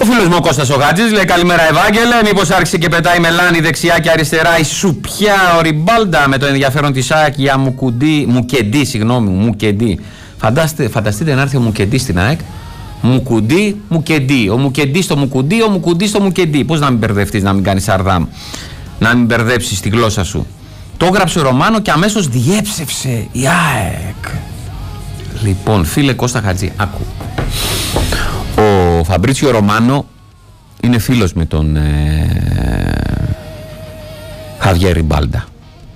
Ο φίλος μου ο Κώστας ο Γάτζης λέει καλημέρα Ευάγγελε, μήπως άρχισε και πετάει μελάνη δεξιά και αριστερά η σουπιά ο Ριμπάλντα με το ενδιαφέρον της ΑΕΚ για Μουκεντί. Φανταστείτε να έρθει ο Μουκεντί στην ΑΕΚ. Μουκεντί. Ο Μουκεντί στο Μουκουντί, ο Μουκουντί στο Μουκεντί. Πώς να μην μπερδευτείς, να μην κάνεις σαρδάμ, να μην μπερδέψεις τη γλώσσα σου. Το έγραψε ο Ρωμάνο και αμέσως διέψευσε η ΑΕΚ. Λοιπόν, φίλε Κώστα Χατζή, άκου. Ο Φαμπρίτσιο Ρωμάνο είναι φίλος με τον Χαβιέρ Ριμπάλντα.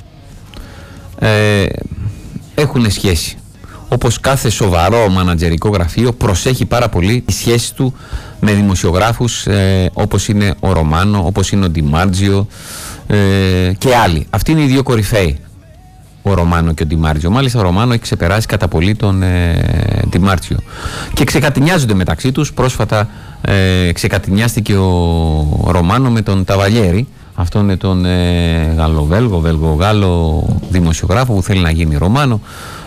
Έχουν σχέση. Όπως κάθε σοβαρό μανατζερικό γραφείο, προσέχει πάρα πολύ τη σχέση του με δημοσιογράφους όπως είναι ο Ρωμάνο, όπως είναι ο Ντιμάρτζιο και άλλοι. Αυτοί είναι οι δύο κορυφαίοι, ο Ρωμάνο και ο Ντιμάρτζιο. Μάλιστα ο Ρωμάνο έχει ξεπεράσει κατά πολύ τον Ντιμάρτζιο και ξεκατηνιάζονται μεταξύ τους. Πρόσφατα ξεκατηνιάστηκε ο Ρωμάνο με τον Ταβαλιέρη. Αυτό είναι τον Βέλγο-Γάλλο δημοσιογράφο που θέλει να γίνει Ρωμάνο,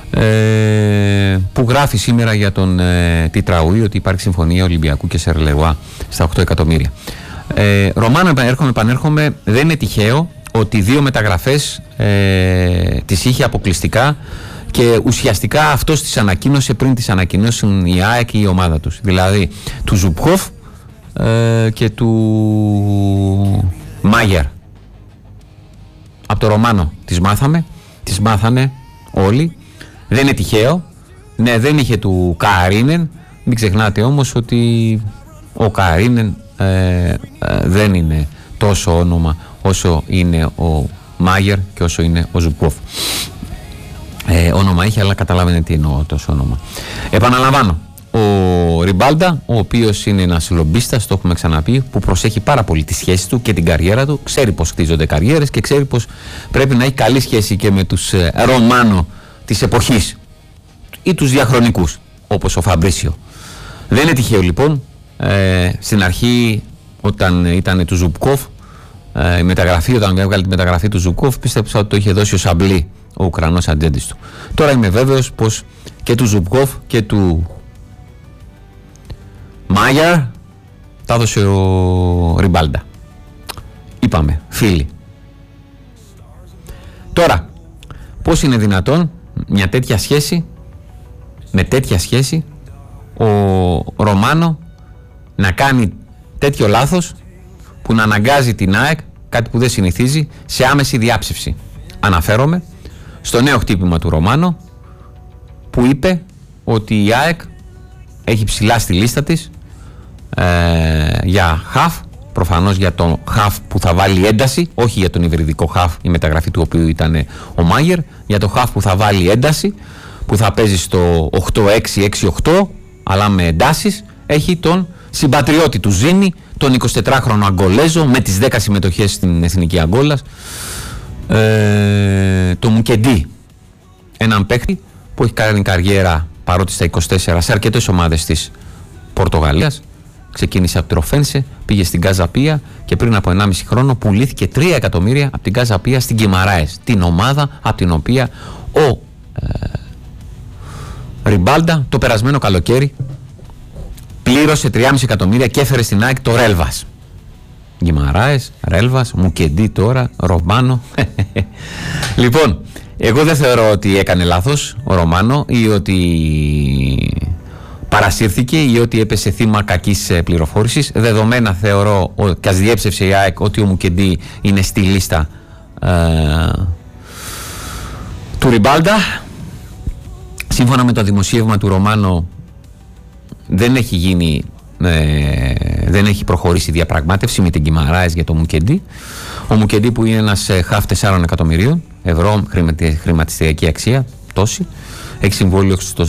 που γράφει σήμερα για τον Τιτραούι ότι υπάρχει συμφωνία Ολυμπιακού και Σερλεγουά στα 8 εκατομμύρια. Ρωμάνο, επανέρχομαι, δεν είναι τυχαίο ότι δύο μεταγραφές τις είχε αποκλειστικά και ουσιαστικά αυτός τις ανακοίνωσε πριν τις ανακοινώσουν η ΑΕΚ και η ομάδα τους. Δηλαδή του Ζουπχόφ και του Μάγερ. Από το Ρωμάνο τις μάθανε όλοι. Δεν είναι τυχαίο. Ναι, δεν είχε του Καρίνεν. Μην ξεχνάτε όμως ότι ο Καρίνεν δεν είναι τόσο όνομα όσο είναι ο Μάγερ και όσο είναι ο Ζουκόφ. Όνομα είχε, αλλά καταλάβαινε τι εννοώ τόσο όνομα. Επαναλαμβάνω, ο Ριμπάλντα, ο οποίος είναι ένας λομπίστας, το έχουμε ξαναπεί, που προσέχει πάρα πολύ τη σχέση του και την καριέρα του, ξέρει πως χτίζονται καριέρες και ξέρει πως πρέπει να έχει καλή σχέση και με τους Ρωμάνο της εποχής ή τους διαχρονικούς, όπως ο Φαμπρίσιο. Δεν είναι τυχαίο λοιπόν, στην αρχή όταν ήταν του Ζουμπκόφ, η μεταγραφή, όταν έβγαλε τη μεταγραφή του Ζουμπκόφ, πίστεψα ότι το είχε δώσει ο Σαμπλή, ο Ουκρανός ατζέντης του. Τώρα είμαι βέβαιος πως και του Ζουμπκόφ και του Μάγερ τα έδωσε ο Ριμπάλντα. Είπαμε, φίλοι. Τώρα, πώς είναι δυνατόν μια τέτοια σχέση, με τέτοια σχέση, ο Ρωμάνο να κάνει τέτοιο λάθος που να αναγκάζει την ΑΕΚ, κάτι που δεν συνηθίζει, σε άμεση διάψευση. Αναφέρομαι στο νέο χτύπημα του Ρωμάνο που είπε ότι η ΑΕΚ έχει ψηλά στη λίστα της για χαφ, προφανώς για τον χαφ που θα βάλει ένταση, όχι για τον υβριδικό χαφ, η μεταγραφή του οποίου ήταν ο Μάγερ, για τον χαφ που θα βάλει ένταση, που θα παίζει στο 8-6-6-8, αλλά με εντάσεις. Έχει τον συμπατριώτη του Ζήνη, τον 24χρονο Αγκολέζο, με τις 10 συμμετοχές στην Εθνική Αγκόλας, το Μουκεντί, έναν παίκτη που έχει κάνει καριέρα, παρότι στα 24, σε αρκετές ομάδες της Πορτογαλίας. Ξεκίνησε από τη Ροφένσε, πήγε στην Καζαπία και πριν από 1,5 χρόνο πουλήθηκε 3 εκατομμύρια από την Καζαπία στην Κιμαράες, την ομάδα από την οποία ο Ριμπάλντα το περασμένο καλοκαίρι πλήρωσε 3,5 εκατομμύρια και έφερε στην ΑΕΚ το Ρέλβας. Γιμαράες, Ρέλβας, Μουκεντί τώρα, Ρωμάνο. Λοιπόν, εγώ δεν θεωρώ ότι έκανε λάθος ο Ρωμάνο ή ότι παρασύρθηκε ή ότι έπεσε θύμα κακής πληροφόρησης. Δεδομένα θεωρώ, και ας διέψευσε η ΑΕΚ, ότι ο Μουκεντί είναι στη λίστα του Ριμπάλντα. Σύμφωνα με το δημοσίευμα του Ρωμάνο, δεν έχει προχωρήσει διαπραγμάτευση με την Κιμαράες για το Μουκεντί. Ο Μουκεντί, που είναι ένας χαφ 4 εκατομμυρίων ευρώ χρηματιστηριακή αξία, τόση, έχει συμβόλαιο στο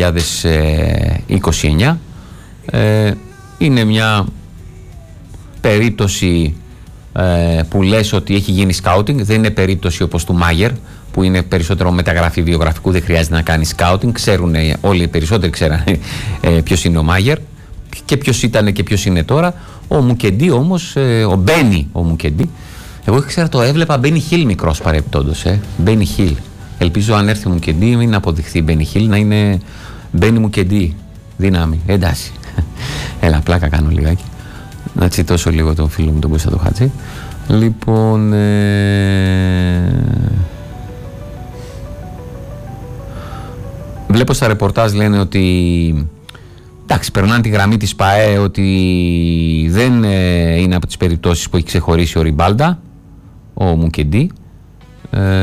2029. Είναι μια περίπτωση που λες ότι έχει γίνει σκάουτινγκ. Δεν είναι περίπτωση όπως του Μάγερ, που είναι περισσότερο μεταγραφή βιογραφικού, δεν χρειάζεται να κάνει σκάουτινγκ. Ξέρουν όλοι, οι περισσότεροι ξέρανε ποιος είναι ο Μάγερ και ποιος ήταν και ποιος είναι τώρα. Ο Μουκεντί όμως, ο Μπένι ο Μουκεντί, εγώ το έβλεπα Μπένι Χιλ μικρός παρεπτόντος, Μπένι Χιλ. Ελπίζω αν έρθει ο Μουκεντί μην αποδειχθεί Μπένι Χιλ, να είναι Μπένι Μουκεντί, δύναμη, εντάξει. Έλα, πλάκα κάνω λιγάκι. Να τσιτώσω λίγο τον φίλο μου τον Κώστα το Χατζή. Λοιπόν, βλέπω στα ρεπορτάζ λένε ότι εντάξει, περνάνε τη γραμμή της ΠΑΕ ότι δεν είναι από τις περιπτώσεις που έχει ξεχωρίσει ο Ριμπάλντα, ο Μουκεντί.